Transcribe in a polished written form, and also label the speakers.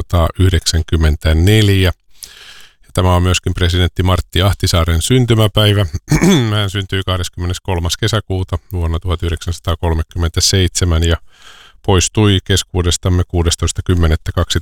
Speaker 1: 1994. Ja tämä on myöskin presidentti Martti Ahtisaaren syntymäpäivä. Hän syntyi 23. kesäkuuta vuonna 1937 ja poistui keskuudestamme